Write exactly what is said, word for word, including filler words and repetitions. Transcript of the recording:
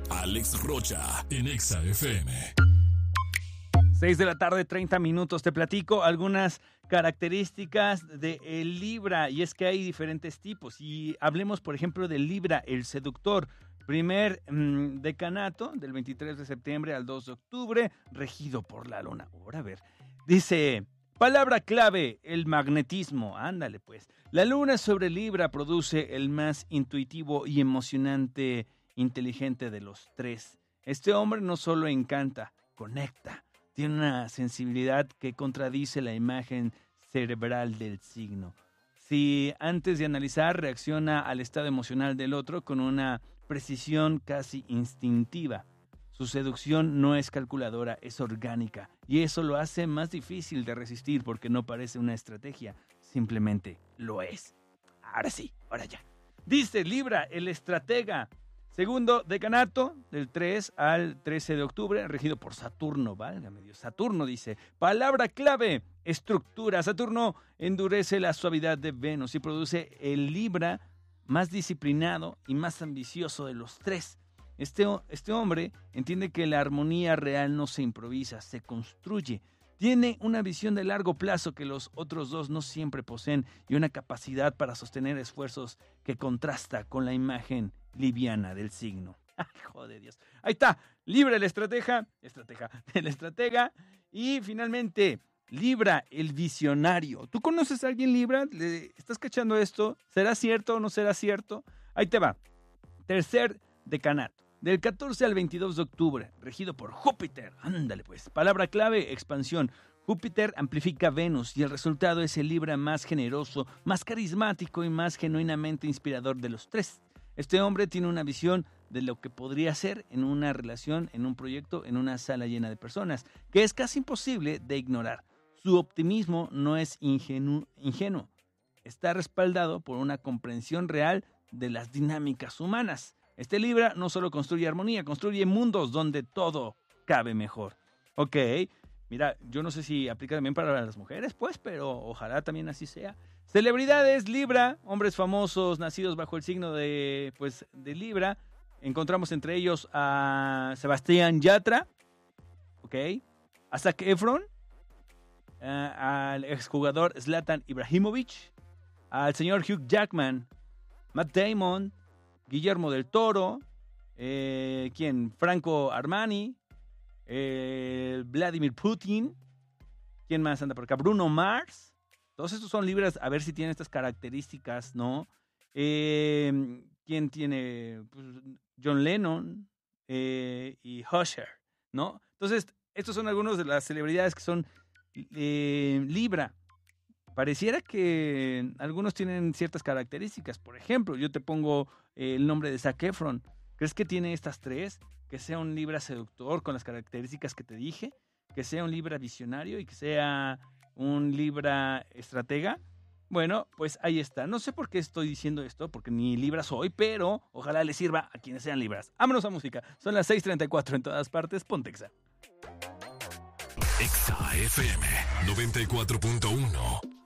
Alex Rocha en Exa F M. seis de la tarde, treinta minutos. Te platico algunas características de el Libra, y es que hay diferentes tipos. Y hablemos, por ejemplo, del Libra, el seductor. Primer mmm, decanato, del veintitrés de septiembre al dos de octubre, regido por la luna. Ahora a ver, dice... Palabra clave, el magnetismo. Ándale pues. La luna sobre Libra produce el más intuitivo y emocionante, inteligente de los tres. Este hombre no solo encanta, conecta. Tiene una sensibilidad que contradice la imagen cerebral del signo. Si antes de analizar reacciona al estado emocional del otro con una precisión casi instintiva. Su seducción no es calculadora, es orgánica, y eso lo hace más difícil de resistir porque no parece una estrategia, simplemente lo es. Ahora sí, ahora ya. Dice Libra, el estratega. Segundo decanato, del tres al trece de octubre, regido por Saturno. Válgame Dios, Saturno dice. Palabra clave, estructura. Saturno endurece la suavidad de Venus y produce el Libra más disciplinado y más ambicioso de los tres. Este, este hombre entiende que la armonía real no se improvisa, se construye. Tiene una visión de largo plazo que los otros dos no siempre poseen y una capacidad para sostener esfuerzos que contrasta con la imagen liviana del signo. ¡Ay, joder Dios! Ahí está, Libra el estratega, estratega, el estratega. Y finalmente, Libra el visionario. ¿Tú conoces a alguien Libra? ¿Le estás cachando esto? ¿Será cierto o no será cierto? Ahí te va. Tercer decanato. Del catorce al veintidós de octubre, regido por Júpiter. Ándale pues. Palabra clave, expansión. Júpiter amplifica Venus y el resultado es el Libra más generoso, más carismático y más genuinamente inspirador de los tres. Este hombre tiene una visión de lo que podría ser en una relación, en un proyecto, en una sala llena de personas, que es casi imposible de ignorar. Su optimismo no es ingenu- ingenuo. Está respaldado por una comprensión real de las dinámicas humanas. Este Libra no solo construye armonía, construye mundos donde todo cabe mejor. Ok, mira, yo no sé si aplica también para las mujeres, pues, pero ojalá también así sea. Celebridades, Libra, hombres famosos nacidos bajo el signo de, pues, de Libra. Encontramos entre ellos a Sebastián Yatra, ok, a Zac Efron, a, al exjugador Zlatan Ibrahimovic, al señor Hugh Jackman, Matt Damon, Guillermo del Toro, eh, ¿quién? Franco Armani, eh, Vladimir Putin, ¿quién más anda por acá? Bruno Mars. Todos estos son Libras, a ver si tienen estas características, ¿no? Eh, ¿Quién tiene? Pues, John Lennon eh, y Usher, ¿no? Entonces, estos son algunos de las celebridades que son eh, Libra. Pareciera que algunos tienen ciertas características. Por ejemplo, yo te pongo el nombre de Zac Efron. ¿Crees que tiene estas tres? Que sea un Libra seductor con las características que te dije. Que sea un Libra visionario y que sea un Libra estratega. Bueno, pues ahí está. No sé por qué estoy diciendo esto, porque ni Libra soy, pero ojalá les sirva a quienes sean Libras. Vámonos a música. Son las seis treinta y cuatro en todas partes. Ponte Exa. Exa F M noventa y cuatro punto uno.